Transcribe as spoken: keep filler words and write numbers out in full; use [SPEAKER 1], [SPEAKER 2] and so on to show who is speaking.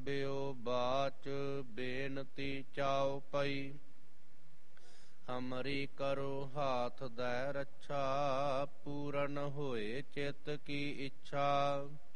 [SPEAKER 1] ਬਿਓ ਬਾਚ ਬੇਨਤੀ ਚਾਉ ਪਈ। ਹਮਰੀ ਕਰੋ ਹਾਥ ਦੈ ਰੱਛਾ ਪੂਰਨ ਹੋਏ ਚਿਤ ਕੀ ਇੱਛਾ।